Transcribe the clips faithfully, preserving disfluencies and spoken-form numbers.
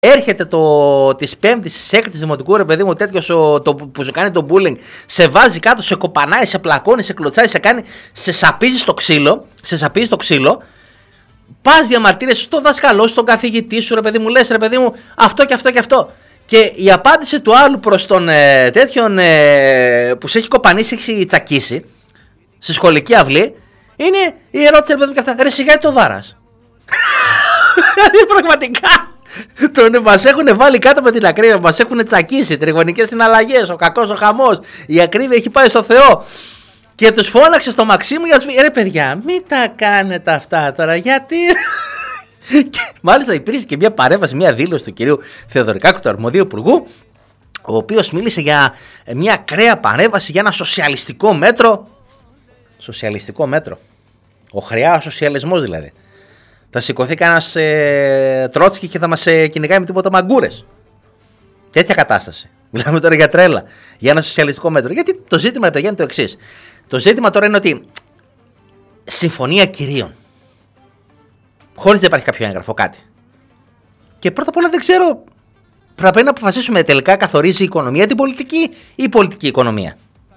Έρχεται το της πέμπτης, της έκτης δημοτικού, ρε παιδί μου, τέτοιος ο, το, που σου κάνει το bullying, σε βάζει κάτω, σε κοπανάει, σε πλακώνει, σε κλωτσάει, σε κάνει, σε σαπίζει στο ξύλο, σε σαπίζει στο ξύλο. Πας διαμαρτύρεσαι στον δάσκαλό, στον καθηγητή σου, ρε παιδί μου, λες, ρε παιδί μου, αυτό και αυτό και αυτό. Και η απάντηση του άλλου προς τον ε, τέτοιον ε, που σε έχει κοπανίσει, έχει τσακίσει, στη σχολική αυλή, είναι η ερώτηση, ρε παιδί μου, και αυτά. Ρε σιγά το βάρας. Δηλαδή πραγματικά. Τον μας έχουν βάλει κάτω με την ακρίβεια, μας έχουν τσακίσει, τριγωνικές συναλλαγές, ο κακός ο χαμός, η ακρίβεια έχει πάει στο Θεό. Και τους φώναξε στο Μαξίμου για να τους πει, ρε παιδιά, μην τα κάνετε αυτά τώρα, γιατί... Και μάλιστα υπήρξε και μια παρέμβαση, μια δήλωση του κυρίου Θεοδωρικάκου, του αρμοδίου υπουργού, ο οποίος μίλησε για μια ακραία παρέμβαση, για ένα σοσιαλιστικό μέτρο. Σοσιαλιστικό μέτρο. Ο χρεάος σοσιαλισμός δηλαδή. Θα σηκωθεί κανένας ε, Τρότσκι και θα μας ε, κυνηγάει με τίποτα μαγκούρες. Τέτοια κατάσταση. Μιλάμε τώρα για τρέλα. Για ένα σοσιαλιστικό μέτρο. Γιατί το ζήτημα, ρε παιδιά, είναι το εξής. Το ζήτημα τώρα είναι ότι συμφωνία κυρίων. Χωρίς να υπάρχει κάποιο έγγραφο, κάτι. Και πρώτα απ' όλα δεν ξέρω. Πρέπει να αποφασίσουμε τελικά καθορίζει η οικονομία την πολιτική ή η πολιτική οικονομία.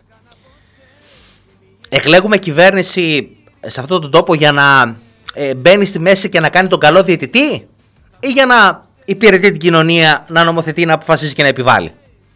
Εκλέγουμε κυβέρνηση σε αυτόν τον τόπο για να ε, μπαίνει στη μέση και να κάνει τον καλό διαιτητή, ή για να υπηρετεί την κοινωνία, να νομοθετεί, να αποφασίσει και να επιβάλλει.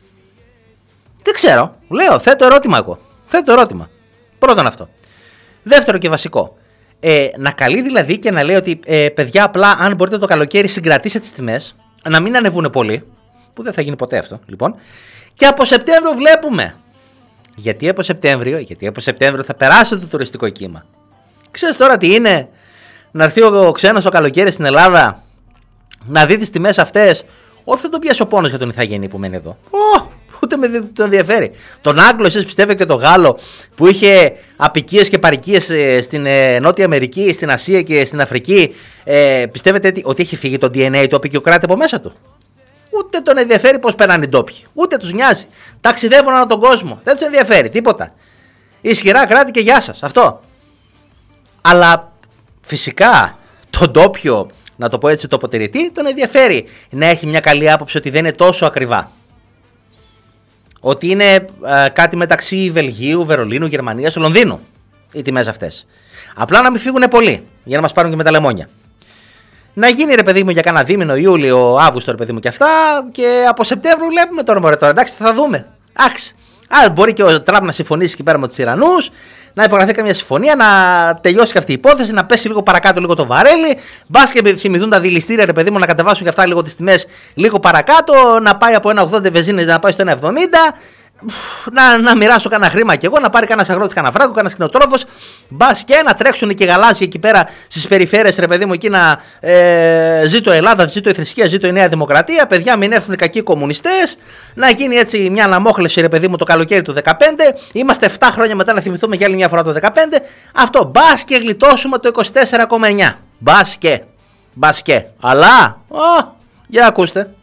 Δεν ξέρω. Λέω, θέτω ερώτημα εγώ. Θέτω ερώτημα. Πρώτον αυτό. Δεύτερο και βασικό. Ε, να καλεί δηλαδή και να λέει ότι ε, παιδιά, απλά αν μπορείτε το καλοκαίρι συγκρατήσετε τις τιμές, να μην ανεβούν πολύ, που δεν θα γίνει ποτέ αυτό λοιπόν, και από Σεπτέμβριο βλέπουμε. Γιατί από Σεπτέμβριο, γιατί από Σεπτέμβριο θα περάσει το τουριστικό κύμα. Ξέρεις τώρα τι είναι να έρθει ο ξένος το καλοκαίρι στην Ελλάδα, να δει τις τιμές αυτές, όχι θα τον πιάσει ο πόνος για τον Ιθαγενή που μένει εδώ. Oh, ούτε με τον ενδιαφέρει. Τον Άγγλο, εσείς πιστεύετε, και τον Γάλλο που είχε απικίες και παρικίες στην ε, Νότια Αμερική, στην Ασία και στην Αφρική, ε, πιστεύετε ότι έχει φύγει το ντι εν έι του απικιοκράτη από μέσα του? Ούτε τον ενδιαφέρει πώς περνάνε οι ντόπιοι. Ούτε τους νοιάζει. Ταξιδεύουν ανά τον κόσμο. Δεν τους ενδιαφέρει τίποτα. Ισχυρά κράτη και γεια σας. Αυτό. Αλλά φυσικά τον ντόπιο, να το πω έτσι, το ποτηρητή, τον ενδιαφέρει να έχει μια καλή άποψη ότι δεν είναι τόσο ακριβά. Ότι είναι ε, κάτι μεταξύ Βελγίου, Βερολίνου, Γερμανίας, Λονδίνου οι τιμές αυτές. Απλά να μην φύγουν πολύ για να μας πάρουν και με τα λεμόνια. Να γίνει, ρε παιδί μου, για κάνα δίμηνο, Ιούλιο, Αύγουστο, ρε παιδί μου, και αυτά, και από Σεπτέμβριο βλέπουμε τώρα, μωρέ, τώρα. Εντάξει, θα δούμε. Άξι. Α, μπορεί και ο Τραμπ να συμφωνήσει εκεί πέρα με τους Ιρανούς, να υπογραφεί καμία συμφωνία, να τελειώσει και αυτή η υπόθεση, να πέσει λίγο παρακάτω λίγο το βαρέλι. Μπας και θυμηθούν τα δηληστήρια, ρε παιδί μου, να κατεβάσουν και αυτά λίγο τις τιμές λίγο παρακάτω, να πάει από ένα ογδόντα βενζίνη να πάει στο ένα εβδομήντα. Να, να μοιράσω κανένα χρήμα κι εγώ, να πάρει κανένα αγρότη κανένα φράγκο, κανένα κτηνοτρόφος. Μπα και να τρέξουν και γαλάζια εκεί πέρα στις περιφέρειες, ρε παιδί μου, εκεί να ε, ζήτω Ελλάδα, ζήτω η θρησκεία, ζήτω η Νέα Δημοκρατία. Παιδιά, μην έρθουν οι κακοί κομμουνιστές. Να γίνει έτσι μια αναμόχλευση, ρε παιδί μου, το καλοκαίρι του δεκαπέντε. Είμαστε επτά χρόνια μετά να θυμηθούμε για άλλη μια φορά το δεκαπέντε. Αυτό μπα και γλιτώσουμε το είκοσι τέσσερα κόμμα εννιά. Μπα και. Μπα και. Αλλά. Oh, για ακούστε.